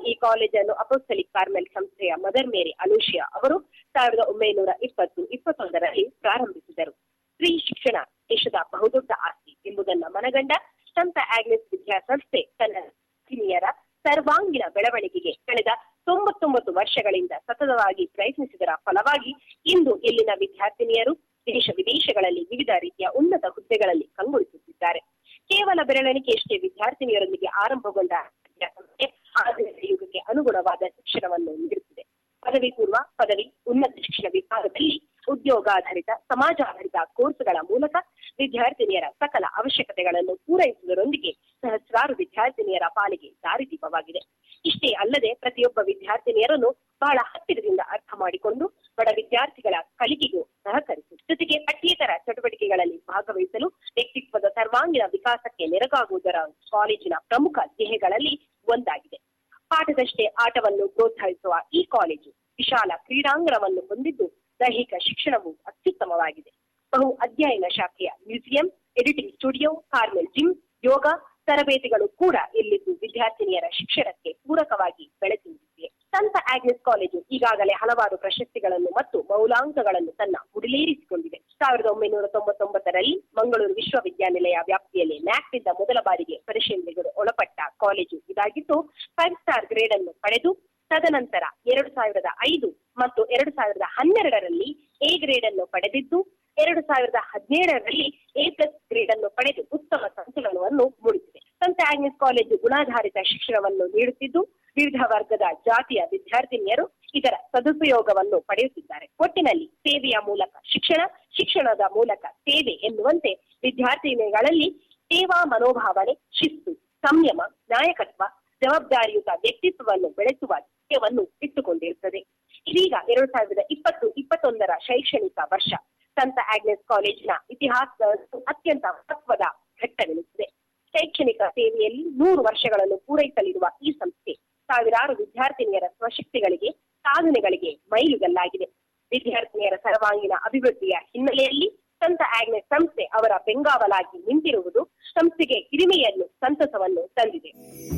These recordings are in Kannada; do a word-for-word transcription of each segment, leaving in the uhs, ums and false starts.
ಈ ಕಾಲೇಜನ್ನು ಅಪೋಸ್ತಲಿಕ್ ಕಾರ್ಮೆಲ್ ಸಂಸ್ಥೆಯ ಮದರ್ ಮೇರಿ ಅಲೂಷಿಯಾ ಅವರು ಸಾವಿರದ ಒಂಬೈನೂರ ಇಪ್ಪತ್ತು ಇಪ್ಪತ್ತೊಂದರಲ್ಲಿ ಪ್ರಾರಂಭಿಸಿದರು. ಸ್ತ್ರೀ ಶಿಕ್ಷಣ ದೇಶದ ಬಹುದೊಡ್ಡ ಆಸ್ತಿ ಎಂಬುದನ್ನು ಮನಗಂಡ ಸಂತ ಆಗ್ನೆಸ್ ವಿದ್ಯಾಸಂಸ್ಥೆ ತನ್ನ ವಿದ್ಯಾರ್ಥಿನಿಯರ ಸರ್ವಾಂಗೀಣ ಬೆಳವಣಿಗೆಗೆ ಕಳೆದ ತೊಂಬತ್ತೊಂಬತ್ತು ವರ್ಷಗಳಿಂದ ಸತತವಾಗಿ ಪ್ರಯತ್ನಿಸಿದರ ಫಲವಾಗಿ ಇಂದು ಇಲ್ಲಿನ ವಿದ್ಯಾರ್ಥಿನಿಯರು ದೇಶ ವಿದೇಶಗಳಲ್ಲಿ ವಿವಿಧ ರೀತಿಯ ಉನ್ನತ ಹುದ್ದೆಗಳಲ್ಲಿ ಕಂಗೊಳಿಸುತ್ತಿದ್ದಾರೆ. ಕೇವಲ ಬೆರಳೆಣಿಕೆಯಷ್ಟೇ ವಿದ್ಯಾರ್ಥಿನಿಯರೊಂದಿಗೆ ಆರಂಭಗೊಂಡ ವಿದ್ಯಾಸಂಸ್ಥೆ ಆಧುನಿಕ ಯುಗಕ್ಕೆ ಅನುಗುಣವಾದ ಶಿಕ್ಷಣವನ್ನು ನೀಡುತ್ತಿದೆ. ಪದವಿ ಪೂರ್ವ, ಪದವಿ, ಉನ್ನತ ಶಿಕ್ಷಣ ವಿಭಾಗದಲ್ಲಿ ಉದ್ಯೋಗಾಧಾರಿತ, ಸಮಾಜಾಧಾರಿತ ಕೋರ್ಸ್ಗಳ ಮೂಲಕ ವಿದ್ಯಾರ್ಥಿನಿಯರ ಸಕಲ ಅವಶ್ಯಕತೆಗಳನ್ನು ಪೂರೈಸುವುದರೊಂದಿಗೆ ಸಹಸ್ರಾರು ವಿದ್ಯಾರ್ಥಿನಿಯರ ಪಾಲಿಗೆ ದಾರಿದೀಪವಾಗಿದೆ. ಇಷ್ಟೇ ಅಲ್ಲದೆ ಪ್ರತಿಯೊಬ್ಬ ವಿದ್ಯಾರ್ಥಿನಿಯರನ್ನು ಬಹಳ ಹತ್ತಿರದಿಂದ ಅರ್ಥ ಮಾಡಿಕೊಂಡು ಬಡ ವಿದ್ಯಾರ್ಥಿಗಳ ಕಲಿಕೆಗೂ ಸಹಕರಿಸುತ್ತದೆ. ಜೊತೆಗೆ ಪಠ್ಯೇತರ ಚಟುವಟಿಕೆಗಳಲ್ಲಿ ಭಾಗವಹಿಸಲು ವ್ಯಕ್ತಿತ್ವದ ಸರ್ವಾಂಗೀಣ ವಿಕಾಸಕ್ಕೆ ನೆರವಾಗುವುದರ ಕಾಲೇಜಿನ ಪ್ರಮುಖ ಧ್ಯೇಯಗಳಲ್ಲಿ ಒಂದಾಗಿದೆ. ಪಾಠದಷ್ಟೇ ಆಟವನ್ನು ಪ್ರೋತ್ಸಾಹಿಸುವ ಈ ಕಾಲೇಜು ವಿಶಾಲ ಕ್ರೀಡಾಂಗಣವನ್ನು ಹೊಂದಿದ್ದು ದೈಹಿಕ ಶಿಕ್ಷಣವು ಅತ್ಯುತ್ತಮವಾಗಿದೆ. ಬಹು ಅಧ್ಯಯನ ಶಾಖೆಯ museum, editing studio, Carmel gym, ಯೋಗ ತರಬೇತಿಗಳು ಕೂಡ ಇಲ್ಲಿದ್ದು ವಿದ್ಯಾರ್ಥಿನಿಯರ ಶಿಕ್ಷಣಕ್ಕೆ ಪೂರಕವಾಗಿ ಬೆಳೆಸುತ್ತಿದೆ. ಸಂತ ಆಗ್ನೆಸ್ ಕಾಲೇಜು ಈಗಾಗಲೇ ಹಲವಾರು ಪ್ರಶಸ್ತಿಗಳನ್ನು ಮತ್ತು ಮೌಲಾಂಕಗಳನ್ನು ತನ್ನ ಮುಡಿಲೇರಿಸಿಕೊಂಡಿದೆ. ಸಾವಿರದ ಒಂಬೈನೂರ ತೊಂಬತ್ತೊಂಬತ್ತರಲ್ಲಿ ಮಂಗಳೂರು ವಿಶ್ವವಿದ್ಯಾನಿಲಯ ವ್ಯಾಪ್ತಿಯಲ್ಲಿ ನ್ಯಾಕ್ನಿಂದ ಮೊದಲ ಬಾರಿಗೆ ಪರಿಶೀಲನೆಗೆ ಒಳಪಟ್ಟ ಕಾಲೇಜು ಇದಾಗಿದ್ದು ಫೈವ್ ಸ್ಟಾರ್ ಗ್ರೇಡ್ ಅನ್ನು ಪಡೆದು ತದನಂತರ ಎರಡು ಸಾವಿರದ ಐದು ಮತ್ತು ಎರಡು ಸಾವಿರದ ಹನ್ನೆರಡರಲ್ಲಿ ಎ ಗ್ರೇಡ್ ಅನ್ನು ಪಡೆದಿದ್ದು ಎರಡು ಸಾವಿರದ ಹದಿನೇಳರಲ್ಲಿ ಎ ಪ್ಲಸ್ ಗ್ರೇಡ್ ಅನ್ನು ಪಡೆದು ಉತ್ತಮ ಸಂತುಲನವನ್ನು ಮೂಡಿಸಿದೆ. ಸಂತ ಆಗ್ನೆಸ್ ಕಾಲೇಜು ಗುಣಾಧಾರಿತ ಶಿಕ್ಷಣವನ್ನು ನೀಡುತ್ತಿದ್ದು ವಿವಿಧ ವರ್ಗದ ಜಾತಿಯ ವಿದ್ಯಾರ್ಥಿನಿಯರು ಇದರ ಸದುಪಯೋಗವನ್ನು ಪಡೆಯುತ್ತಿದ್ದಾರೆ. ಒಟ್ಟಿನಲ್ಲಿ ಸೇವೆಯ ಮೂಲಕ ಶಿಕ್ಷಣ, ಶಿಕ್ಷಣದ ಮೂಲಕ ಸೇವೆ ಎನ್ನುವಂತೆ ವಿದ್ಯಾರ್ಥಿನಿಗಳಲ್ಲಿ ಸೇವಾ ಮನೋಭಾವನೆ, ಶಿಸ್ತು, ಸಂಯಮ, ನಾಯಕತ್ವ, ಜವಾಬ್ದಾರಿಯುತ ವ್ಯಕ್ತಿತ್ವವನ್ನು ಬೆಳೆಸುವ ಧ್ಯೇಯವನ್ನು ಇಟ್ಟುಕೊಂಡಿರುತ್ತದೆ. ಇದೀಗ ಎರಡು ಸಾವಿರದ ಇಪ್ಪತ್ತು ಇಪ್ಪತ್ತೊಂದರ ಶೈಕ್ಷಣಿಕ ವರ್ಷ ಸಂತ ಆಗ್ನೆಸ್ ಕಾಲೇಜಿನ ಇತಿಹಾಸದ ಅತ್ಯಂತ ಮಹತ್ವದ ಘಟ್ಟವೆನಿಸಿದೆ. ಶೈಕ್ಷಣಿಕ ಸೇವೆಯಲ್ಲಿ ನೂರು ವರ್ಷಗಳನ್ನು ಪೂರೈಸಲಿರುವ ಈ ಸಂಸ್ಥೆ ಸಾವಿರಾರು ವಿದ್ಯಾರ್ಥಿನಿಯರ ಸ್ವಶಕ್ತಿಗಳಿಗೆ, ಸಾಧನೆಗಳಿಗೆ ಮೈಲುಗಲ್ಲಾಗಿದೆ. ವಿದ್ಯಾರ್ಥಿನಿಯರ ಸರ್ವಾಂಗೀಣ ಅಭಿವೃದ್ಧಿಯ ಹಿನ್ನೆಲೆಯಲ್ಲಿ ಸಂತ ಆಗ್ನೆಸ್ ಸಂಸ್ಥೆ ಅವರ ಬೆಂಗಾವಲಾಗಿ ನಿಂತಿರುವುದು ಸಂಸ್ಥೆಗೆ ಹಿರಿಮೆಯನ್ನು, ಸಂತಸವನ್ನು ತಂದಿದೆ.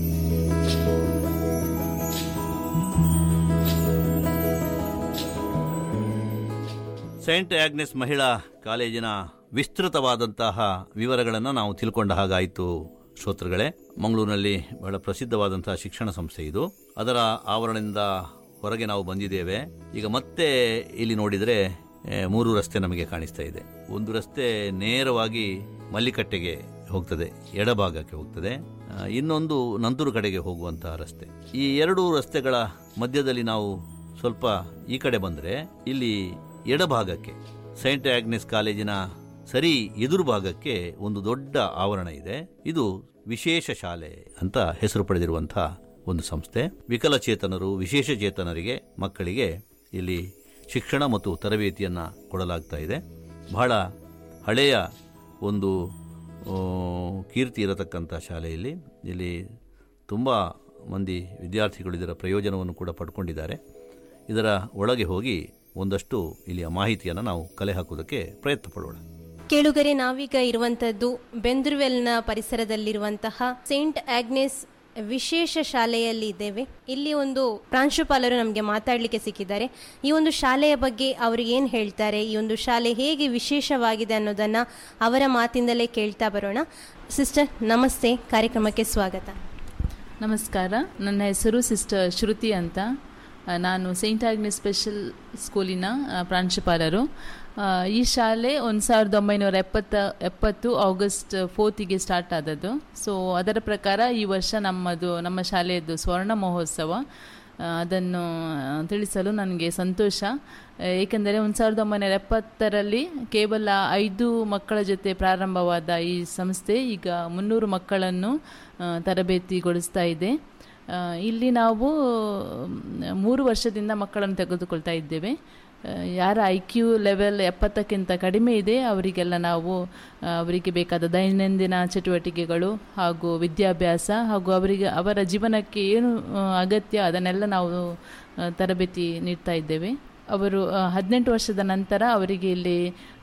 ಸೈಂಟ್ ಆಗ್ನೆಸ್ ಮಹಿಳಾ ಕಾಲೇಜಿನ ವಿಸ್ತೃತವಾದಂತಹ ವಿವರಗಳನ್ನು ನಾವು ತಿಳ್ಕೊಂಡ ಹಾಗಾಯಿತು. ಶ್ರೋತೃಗಳೇ, ಮಂಗಳೂರಿನಲ್ಲಿ ಬಹಳ ಪ್ರಸಿದ್ಧವಾದಂತಹ ಶಿಕ್ಷಣ ಸಂಸ್ಥೆ ಇದು. ಅದರ ಆವರಣದಿಂದ ಹೊರಗೆ ನಾವು ಬಂದಿದ್ದೇವೆ. ಈಗ ಮತ್ತೆ ಇಲ್ಲಿ ನೋಡಿದರೆ ಮೂರು ರಸ್ತೆ ನಮಗೆ ಕಾಣಿಸ್ತಾ ಇದೆ. ಒಂದು ರಸ್ತೆ ನೇರವಾಗಿ ಮಲ್ಲಿಕಟ್ಟೆಗೆ ಹೋಗ್ತದೆ, ಎಡಭಾಗಕ್ಕೆ ಹೋಗ್ತದೆ. ಇನ್ನೊಂದು ನಂತೂರು ಕಡೆಗೆ ಹೋಗುವಂತಹ ರಸ್ತೆ. ಈ ಎರಡು ರಸ್ತೆಗಳ ಮಧ್ಯದಲ್ಲಿ ನಾವು ಸ್ವಲ್ಪ ಈ ಕಡೆ ಬಂದರೆ ಇಲ್ಲಿ ಎಡಭಾಗಕ್ಕೆ ಸೈಂಟ್ ಆಗ್ನೆಸ್ ಕಾಲೇಜಿನ ಸರಿ ಎದುರು ಭಾಗಕ್ಕೆ ಒಂದು ದೊಡ್ಡ ಆವರಣ ಇದೆ. ಇದು ವಿಶೇಷ ಶಾಲೆ ಅಂತ ಹೆಸರು ಪಡೆದಿರುವಂತಹ ಒಂದು ಸಂಸ್ಥೆ. ವಿಕಲಚೇತನರು, ವಿಶೇಷ ಚೇತನರಿಗೆ, ಮಕ್ಕಳಿಗೆ ಇಲ್ಲಿ ಶಿಕ್ಷಣ ಮತ್ತು ತರಬೇತಿಯನ್ನು ಕೊಡಲಾಗ್ತಾ ಇದೆ. ಬಹಳ ಹಳೆಯ ಒಂದು ಕೀರ್ತಿ ಇರತಕ್ಕಂಥ ಶಾಲೆಯಲ್ಲಿ ಇಲ್ಲಿ ತುಂಬ ಮಂದಿ ವಿದ್ಯಾರ್ಥಿಗಳು ಇದರ ಪ್ರಯೋಜನವನ್ನು ಕೂಡ ಪಡ್ಕೊಂಡಿದ್ದಾರೆ. ಇದರ ಒಳಗೆ ಹೋಗಿ ಒಂದಷ್ಟು ಇಲ್ಲಿಯ ಮಾಹಿತಿಯನ್ನು ನಾವು ಕಲೆ ಹಾಕುವುದಕ್ಕೆ ಪ್ರಯತ್ನ ಪಡೋಣ. ಕೇಳುಗರೆ, ನಾವೀಗ ಇರುವಂತದ್ದು ಬೆಂದ್ರವೆಲ್ನ ಪರಿಸರದಲ್ಲಿರುವಂತಹ ಸೇಂಟ್ ಆಗ್ನೆಸ್ ವಿಶೇಷ ಶಾಲೆಯಲ್ಲಿ ಇದ್ದೇವೆ. ಇಲ್ಲಿ ಒಂದು ಪ್ರಾಂಶುಪಾಲರು ನಮಗೆ ಮಾತಾಡಲಿಕ್ಕೆ ಸಿಕ್ಕಿದ್ದಾರೆ. ಈ ಒಂದು ಶಾಲೆಯ ಬಗ್ಗೆ ಅವರು ಏನು ಹೇಳ್ತಾರೆ, ಈ ಒಂದು ಶಾಲೆ ಹೇಗೆ ವಿಶೇಷವಾಗಿದೆ ಅನ್ನೋದನ್ನು ಅವರ ಮಾತಿಂದಲೇ ಕೇಳ್ತಾ ಬರೋಣ. ಸಿಸ್ಟರ್ ನಮಸ್ತೆ, ಕಾರ್ಯಕ್ರಮಕ್ಕೆ ಸ್ವಾಗತ. ನಮಸ್ಕಾರ, ನನ್ನ ಹೆಸರು ಸಿಸ್ಟರ್ ಶ್ರುತಿ ಅಂತ. ನಾನು ಸೈಂಟ್ ಆಗ್ನೆಸ್ ಸ್ಪೆಷಲ್ ಸ್ಕೂಲಿನ ಪ್ರಾಂಶುಪಾಲರು. ಈ ಶಾಲೆ ಒಂದು ಸಾವಿರದ ಒಂಬೈನೂರ ಎಪ್ಪತ್ತ ಎಪ್ಪತ್ತು ಆಗಸ್ಟ್ ಫೋರ್ತಿಗೆ ಸ್ಟಾರ್ಟ್ ಆದದ್ದು. ಸೊ ಅದರ ಪ್ರಕಾರ ಈ ವರ್ಷ ನಮ್ಮದು ನಮ್ಮ ಶಾಲೆಯದ್ದು ಸ್ವರ್ಣ ಮಹೋತ್ಸವ. ಅದನ್ನು ತಿಳಿಸಲು ನನಗೆ ಸಂತೋಷ. ಏಕೆಂದರೆ ಒಂದು ಸಾವಿರದ ಒಂಬೈನೂರ ಎಪ್ಪತ್ತರಲ್ಲಿ ಕೇವಲ ಐದು ಮಕ್ಕಳ ಜೊತೆ ಪ್ರಾರಂಭವಾದ ಈ ಸಂಸ್ಥೆ ಈಗ ಮುನ್ನೂರು ಮಕ್ಕಳನ್ನು ತರಬೇತಿಗೊಳಿಸ್ತಾ ಇದೆ. ಇಲ್ಲಿ ನಾವು ಮೂರು ವರ್ಷದಿಂದ ಮಕ್ಕಳನ್ನು ತೆಗೆದುಕೊಳ್ತಾ ಇದ್ದೇವೆ. ಯಾರ ಐ ಕ್ಯೂ ಲೆವೆಲ್ ಎಪ್ಪತ್ತಕ್ಕಿಂತ ಕಡಿಮೆ ಇದೆ ಅವರಿಗೆಲ್ಲ ನಾವು ಅವರಿಗೆ ಬೇಕಾದ ದೈನಂದಿನ ಚಟುವಟಿಕೆಗಳು ಹಾಗೂ ವಿದ್ಯಾಭ್ಯಾಸ ಹಾಗೂ ಅವರಿಗೆ ಅವರ ಜೀವನಕ್ಕೆ ಏನು ಅಗತ್ಯ ಅದನ್ನೆಲ್ಲ ನಾವು ತರಬೇತಿ ನೀಡ್ತಾ ಇದ್ದೇವೆ. ಅವರು ಹದಿನೆಂಟು ವರ್ಷದ ನಂತರ ಅವರಿಗೆ ಇಲ್ಲಿ